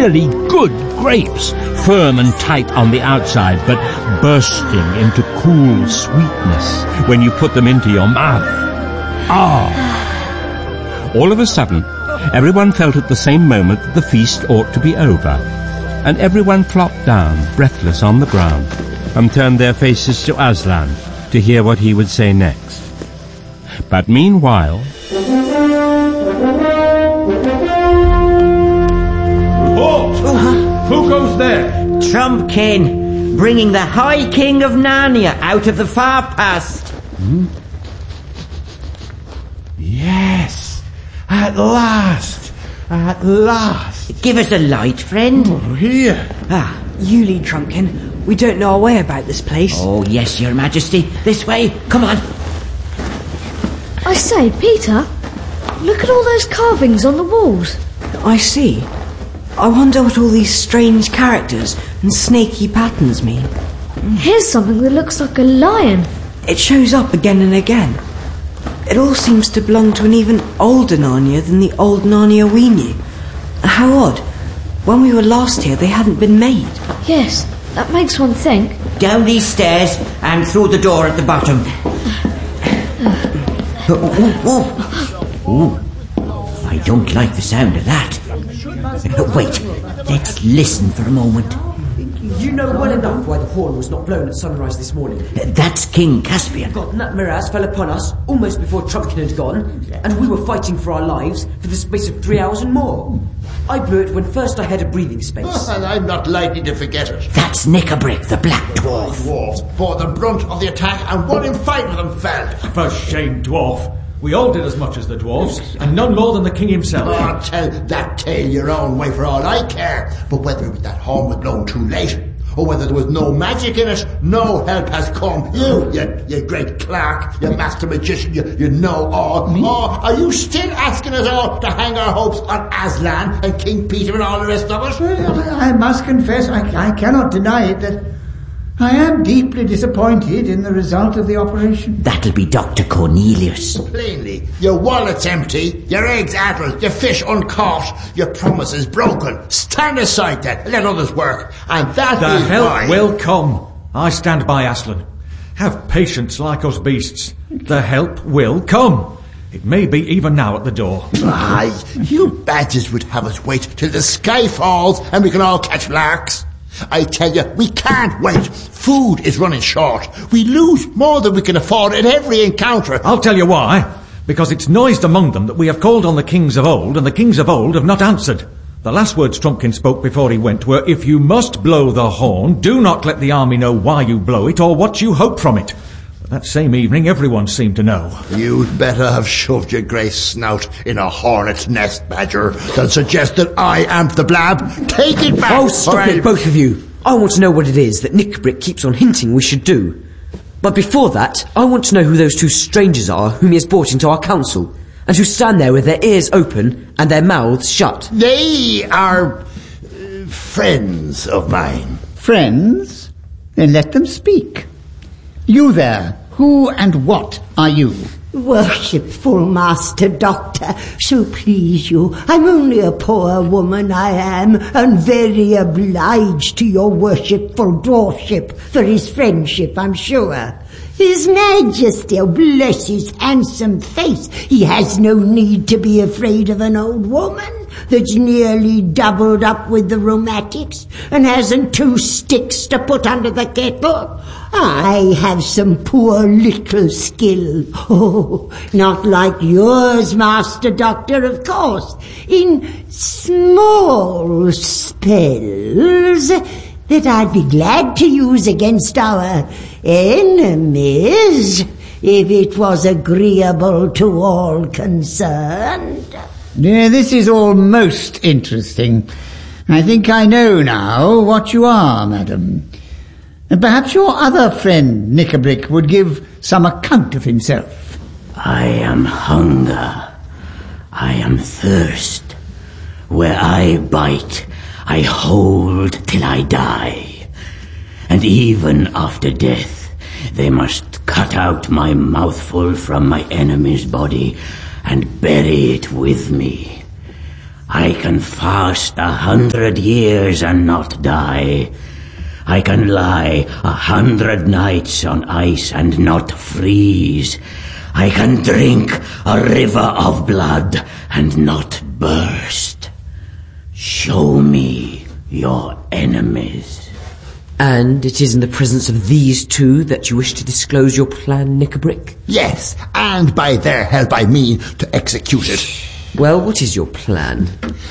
really good grapes, firm and tight on the outside, but bursting into cool sweetness when you put them into your mouth. All of a sudden, everyone felt at the same moment that the feast ought to be over, and everyone flopped down, breathless, on the ground, and turned their faces to Aslan to hear what he would say next. But meanwhile... Who goes there? Trumpkin, bringing the High King of Narnia out of the far past. Yes, at last, at last. Give us a light, friend. Here. You lead, Trumpkin. We don't know our way about this place. Oh, yes, Your Majesty. This way. Come on. I say, Peter, look at all those carvings on the walls. I see. I wonder what all these strange characters and snaky patterns mean. Here's something that looks like a lion. It shows up again and again. It all seems to belong to an even older Narnia than the old Narnia we knew. How odd. When we were last here, they hadn't been made. Yes, that makes one think. Down these stairs and through the door at the bottom. I don't like the sound of that. Wait, let's listen for a moment. You know well enough why the horn was not blown at sunrise this morning. That's King Caspian. That Miraz fell upon us almost before Trumpkin had gone, and we were fighting for our lives for the space of 3 hours and more. I blew it when first I had a breathing space. And I'm not likely to forget it. That's Nickabrick, the Black Dwarf. Dwarf bore the brunt of the attack, and one in 5 of them fell. For shame, dwarf. We all did as much as the dwarves, and none more than the king himself. Oh, tell that tale your own way for all I care. But whether it was that horn was blown too late, or whether there was no magic in it, no help has come. You great clerk, you master magician, you know all. Me? Oh, are you still asking us all to hang our hopes on Aslan and King Peter and all the rest of us? Well, I must confess, I cannot deny it, that I am deeply disappointed in the result of the operation. That'll be Dr. Cornelius. Plainly, your wallet's empty, your eggs addled, your fish uncaught, your promises broken. Stand aside then, let others work. And that the is help why... will come. I stand by Aslan. Have patience like us beasts. The help will come. It may be even now at the door. Aye, you badgers would have us wait till the sky falls and we can all catch larks. I tell you, we can't wait. Food is running short. We lose more than we can afford at every encounter. I'll tell you why. Because it's noised among them that we have called on the kings of old, and the kings of old have not answered. The last words Trumpkin spoke before he went were, if you must blow the horn, do not let the army know why you blow it or what you hope from it. But that same evening, everyone seemed to know. You'd better have shoved your grey snout in a hornet's nest, Badger, than suggest that I am the blab. Take it back! Oh, stop it, both of you. I want to know what it is that Nickabrick keeps on hinting we should do. But before that, I want to know who those two strangers are whom he has brought into our council, and who stand there with their ears open and their mouths shut. They are... friends of mine. Friends? Then let them speak. You there, who and what are you? Worshipful Master Doctor, so please you, I'm only a poor woman, I am, and very obliged to your worshipful dwarfship for his friendship, I'm sure. His Majesty, oh bless his handsome face, he has no need to be afraid of an old woman that's nearly doubled up with the rheumatics and hasn't 2 sticks to put under the kettle. I have some poor little skill. Oh, not like yours, Master Doctor, of course. In small spells that I'd be glad to use against our enemies if it was agreeable to all concerned. Yeah, this is all most interesting. I think I know now what you are, madam. And perhaps your other friend, Nickabrick, would give some account of himself. I am hunger. I am thirst. Where I bite, I hold till I die. And even after death, they must cut out my mouthful from my enemy's body and bury it with me. I can fast 100 years and not die. I can lie 100 nights on ice and not freeze. I can drink a river of blood and not burst. Show me your enemies. And it is in the presence of these two that you wish to disclose your plan, Nickabrick? Yes, and by their help I mean to execute it. Well, what is your plan?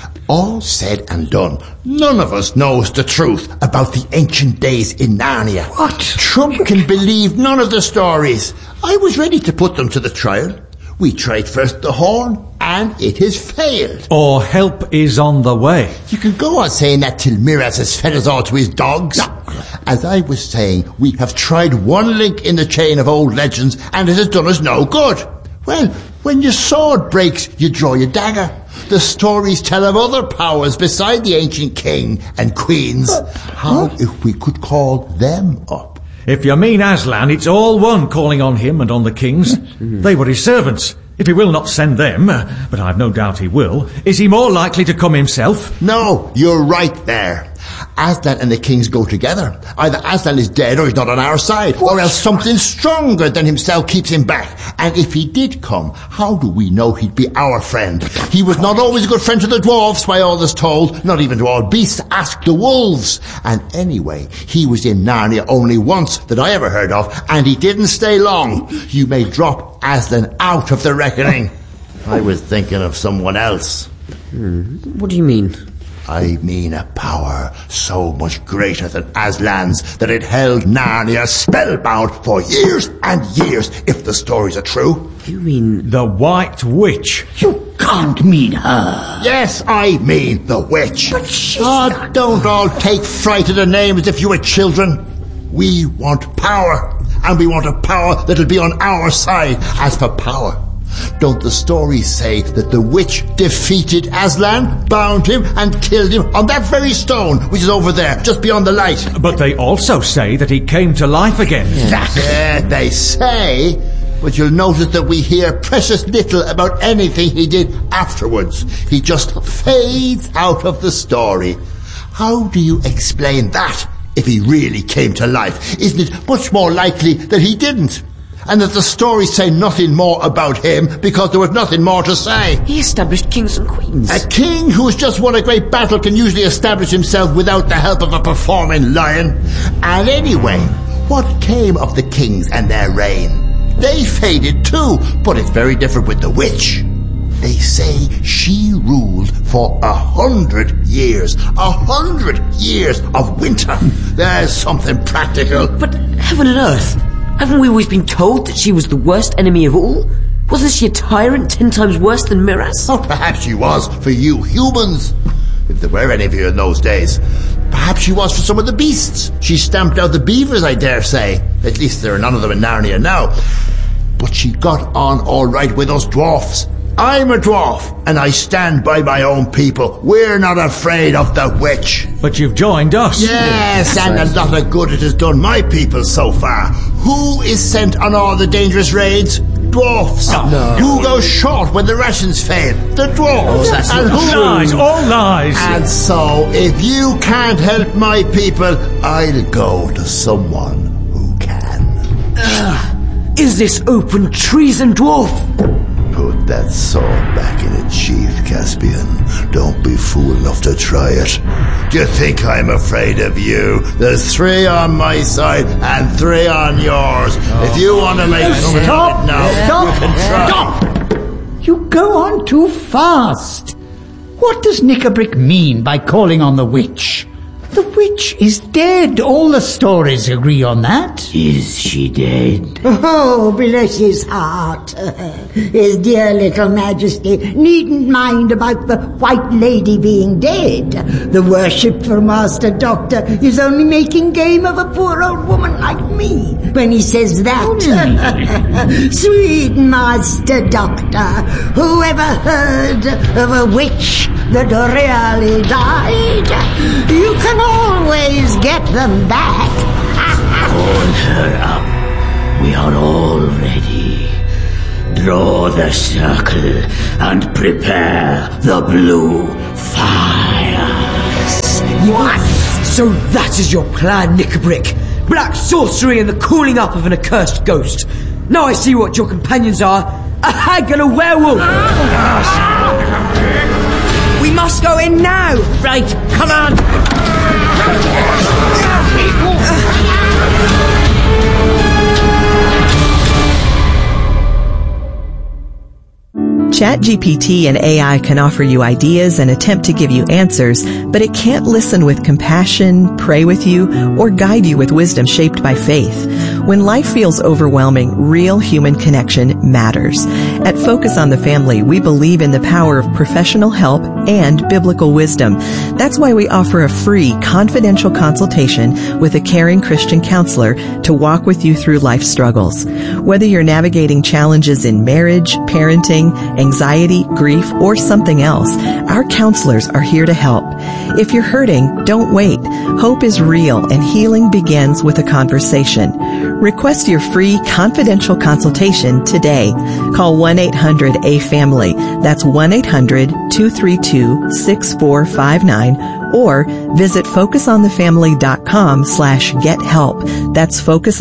All said and done, none of us knows the truth about the ancient days in Narnia. What? Trumpkin believed none of the stories. I was ready to put them to the trial. We tried first the horn, and it has failed. Or help is on the way. You can go on saying that till Miraz has fed us all to his dogs. As I was saying, we have tried one link in the chain of old legends, and it has done us no good. Well, when your sword breaks, you draw your dagger. The stories tell of other powers beside the ancient king and queens. How if we could call them up? If you mean Aslan, it's all one calling on him and on the kings. They were his servants. If he will not send them, but I've no doubt he will, is he more likely to come himself? No, you're right there. Aslan and the kings go together. Either Aslan is dead or he's not on our side, or else something stronger than himself keeps him back. And if he did come, how do we know he'd be our friend? He was not always a good friend to the dwarves, by all that's told, not even to all beasts. Ask the wolves. And anyway, he was in Narnia only once that I ever heard of, and he didn't stay long. You may drop Aslan out of the reckoning. I was thinking of someone else. What do you mean? I mean a power so much greater than Aslan's that it held Narnia spellbound for years and years, if the stories are true. You mean... The White Witch. You can't mean her. Yes, I mean the witch. But she's don't all take fright at the name as if you were children. We want power, and we want a power that'll be on our side. As for power, don't the stories say that the witch defeated Aslan, bound him, and killed him on that very stone, which is over there, just beyond the light? But they also say that he came to life again. Yeah, they say, but you'll notice that we hear precious little about anything he did afterwards. He just fades out of the story. How do you explain that? If he really came to life, isn't it much more likely that he didn't? And that the stories say nothing more about him because there was nothing more to say. He established kings and queens. A king who has just won a great battle can usually establish himself without the help of a performing lion. And anyway, what came of the kings and their reign? They faded too, but it's very different with the witch. They say she ruled for 100 years. 100 years of winter. There's something practical. But heaven and earth, haven't we always been told that she was the worst enemy of all? Wasn't she a tyrant 10 times worse than Miraz? Oh, perhaps she was for you humans, if there were any of you in those days. Perhaps she was for some of the beasts. She stamped out the beavers, I dare say. At least there are none of them in Narnia now. But she got on all right with us dwarfs. I'm a dwarf, and I stand by my own people. We're not afraid of the witch. But you've joined us. Yes, and a lot of good it has done my people so far. Who is sent on all the dangerous raids? Dwarfs. No. Who goes short when the rations fail? The dwarfs. And who Lies, all lies. And so, if you can't help my people, I'll go to someone who can. Is this open treason, dwarf? Put that sword back in its sheath, Caspian. Don't be fool enough to try it. Do you think I'm afraid of you? There's 3 on my side and 3 on yours. If you want to make something of it now, you can try. Stop! You go on too fast. What does Nickabrick mean by calling on the witch? The witch is dead. All the stories agree on that. Is she dead? Oh, bless his heart. His dear little majesty needn't mind about the White Lady being dead. The worshipful Master Doctor is only making game of a poor old woman like me when he says that. Sweet Master Doctor, who ever heard of a witch that really died? You can always get them back. Call her up. We are all ready. Draw the circle and prepare the blue fires. What? So that is your plan, Nickabrick. Black sorcery and the calling up of an accursed ghost. Now I see what your companions are. A hag and a werewolf. We must go in now. Right, come on. ChatGPT and AI can offer you ideas and attempt to give you answers, but it can't listen with compassion, pray with you, or guide you with wisdom shaped by faith. When life feels overwhelming, real human connection matters. At Focus on the Family, we believe in the power of professional help and biblical wisdom. That's why we offer a free, confidential consultation with a caring Christian counselor to walk with you through life struggles. Whether you're navigating challenges in marriage, parenting, anxiety, grief, or something else, our counselors are here to help. If you're hurting, don't wait. Hope is real and healing begins with a conversation. Request your free confidential consultation today. Call 1-800-A-FAMILY. That's 1-800-232-6459 or visit focusonthefamily.com/gethelp. That's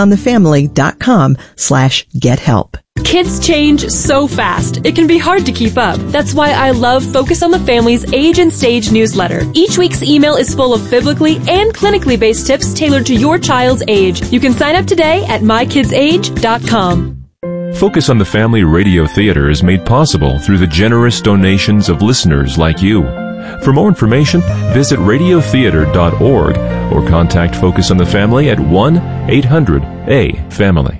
focusonthefamily.com/gethelp. Kids change so fast, it can be hard to keep up. That's why I love Focus on the Family's Age and Stage newsletter. Each week's email is full of biblically and clinically based tips tailored to your child's age. You can sign up today at mykidsage.com. Focus on the Family Radio Theater is made possible through the generous donations of listeners like you. For more information, visit radiotheater.org or contact Focus on the Family at 1-800-A-FAMILY.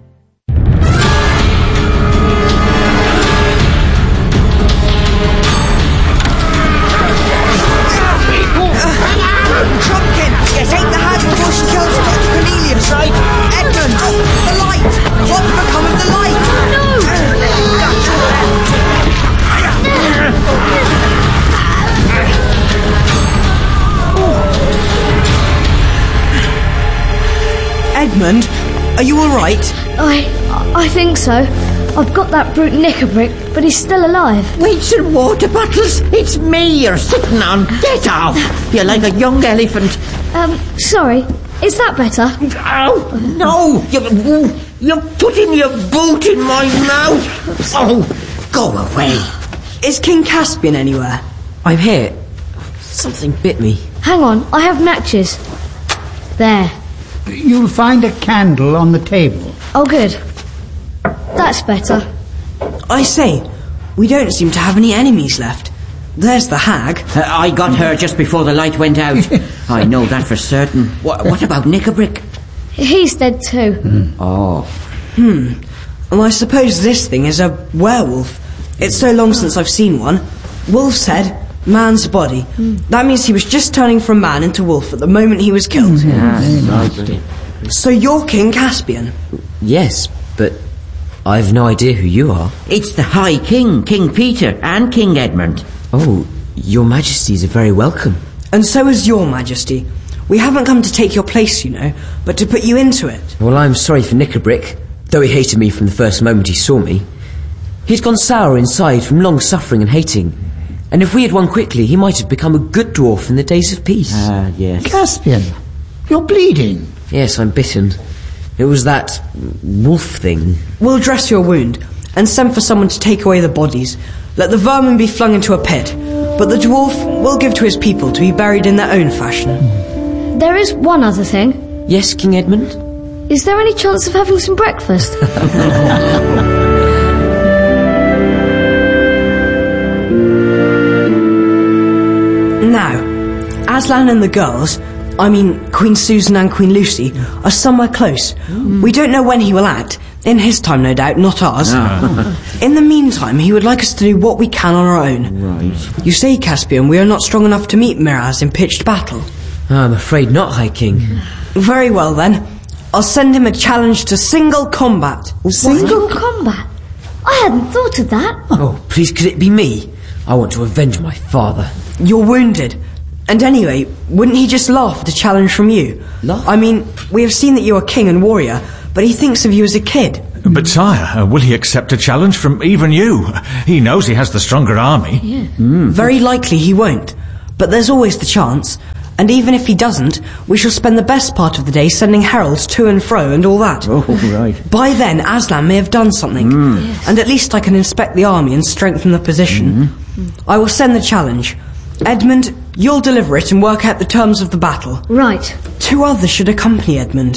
Edmund, are you all right? I think so. I've got that brute Nickabrick, but he's still alive. Weights and water bottles? It's me you're sitting on. Get off! You're like a young elephant. Sorry. Is that better? Oh, no! You're putting your boot in my mouth. Oh, go away. Is King Caspian anywhere? I'm here. Something bit me. Hang on, I have matches. There. You'll find a candle on the table. Oh, good. That's better. I say, we don't seem to have any enemies left. There's the hag. I got her just before the light went out. I know that for certain. What about Nickabrick? He's dead too. Oh. Well, I suppose this thing is a werewolf. It's so long since I've seen one. Wolf's head, man's body. That means he was just turning from man into wolf at the moment he was killed. So you're King Caspian? Yes, but I've no idea who you are. It's the High King, King Peter, and King Edmund. Oh, your majesties are very welcome. And so is your majesty. We haven't come to take your place, you know, but to put you into it. Well, I'm sorry for Nickabrick, though he hated me from the first moment he saw me. He'd gone sour inside from long suffering and hating. And if we had won quickly, he might have become a good dwarf in the days of peace. Yes. Caspian, you're bleeding. Yes, I'm bitten. It was that wolf thing. We'll dress your wound and send for someone to take away the bodies. Let the vermin be flung into a pit, but the dwarf will give to his people to be buried in their own fashion. There is one other thing. Yes, King Edmund? Is there any chance of having some breakfast? Now, Aslan and the girls, I mean Queen Susan and Queen Lucy, are somewhere close. We don't know when he will act. In his time, no doubt, not ours. In the meantime, he would like us to do what we can on our own. Right. You say, Caspian, we are not strong enough to meet Miraz in pitched battle. I'm afraid not, High King. Very well, then. I'll send him a challenge to single combat. Single combat? I hadn't thought of that. Oh, please, could it be me? I want to avenge my father. You're wounded. And anyway, wouldn't he just laugh at a challenge from you? Laugh? I mean, we have seen that you're a king and warrior, but he thinks of you as a kid. But sire, will he accept a challenge from even you? He knows he has the stronger army. Yeah. Very likely he won't, but there's always the chance. And even if he doesn't, we shall spend the best part of the day sending heralds to and fro and all that. Oh, right. By then, Aslan may have done something, and at least I can inspect the army and strengthen the position. I will send the challenge. Edmund, you'll deliver it and work out the terms of the battle. Right. 2 others should accompany Edmund.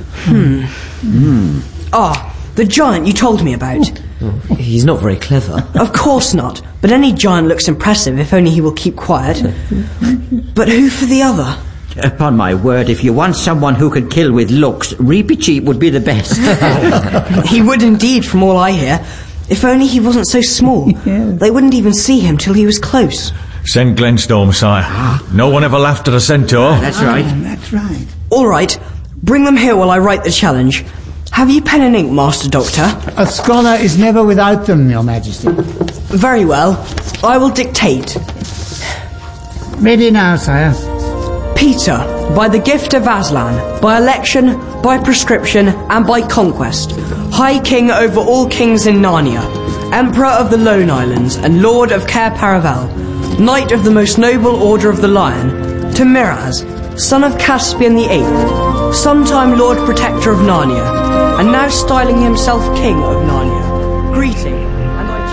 The giant you told me about. He's not very clever. Of course not, but any giant looks impressive if only he will keep quiet. But who for the other? Upon my word, if you want someone who can kill with looks, Reepicheep would be the best. He would indeed, from all I hear. If only he wasn't so small. They wouldn't even see him till he was close. Send Glenstorm, sire. No one ever laughed at a centaur. That's right. That's right. All right, bring them here while I write the challenge. Have you pen and ink, Master Doctor? A scholar is never without them, Your Majesty. Very well. I will dictate. Ready now, sire. Peter, by the gift of Aslan, by election, by prescription, and by conquest, High King over all kings in Narnia, Emperor of the Lone Islands, and Lord of Cair Paravel, Knight of the most noble Order of the Lion, to Miraz, son of Caspian the Eighth, sometime Lord Protector of Narnia, and now styling himself King of Narnia. Greeting, and I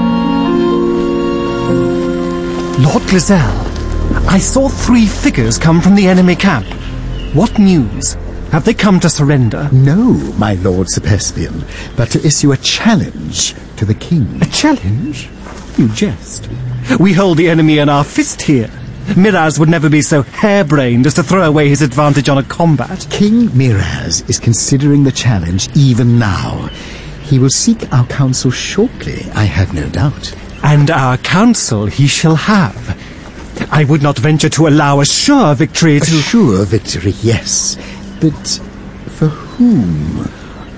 Lord Glazelle, I saw 3 figures come from the enemy camp. What news? Have they come to surrender? No, my Lord Sepespian, but to issue a challenge to the king. A challenge? You jest. We hold the enemy in our fist here. Miraz would never be so harebrained as to throw away his advantage on a combat. King Miraz is considering the challenge even now. He will seek our counsel shortly, I have no doubt. And our counsel he shall have. I would not venture to allow a sure victory to... A sure victory, yes. But for whom?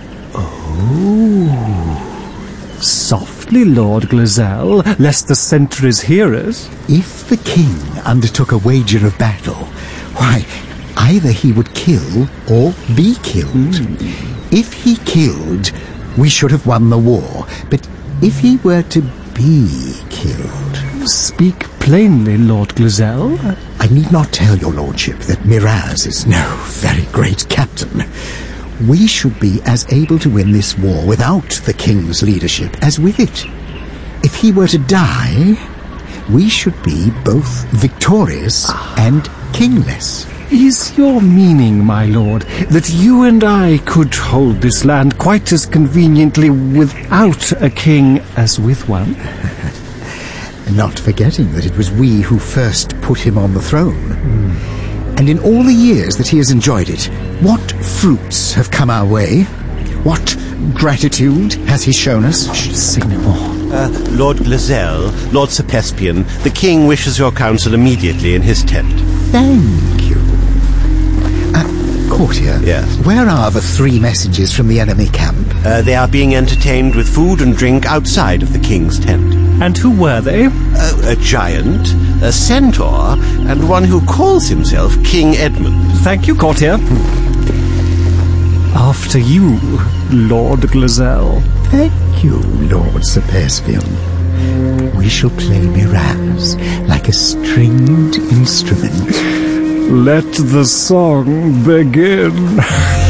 Oh... Softly, Lord Glazelle, lest the sentries hear us. If the king undertook a wager of battle, why, either he would kill or be killed. If he killed, we should have won the war. But if he were to be killed... Speak plainly, Lord Glazelle. I need not tell your lordship that Miraz is no very great captain. We should be as able to win this war without the king's leadership as with it. If he were to die, we should be both victorious and kingless. Is your meaning, my lord, that you and I could hold this land quite as conveniently without a king as with one? Not forgetting that it was we who first put him on the throne. And in all the years that he has enjoyed it, what fruits have come our way? What gratitude has he shown us? Say no more. Lord Glazelle, Lord Sepespian, the king wishes your counsel immediately in his tent. Thank you. Courtier, yes. Where are the 3 messengers from the enemy camp? They are being entertained with food and drink outside of the king's tent. And who were they? A giant, a centaur, and one who calls himself King Edmund. Thank you, courtier. After you, Lord Glazelle. Thank you, Lord Sepespian. We shall play Miraz like a stringed instrument. Let the song begin.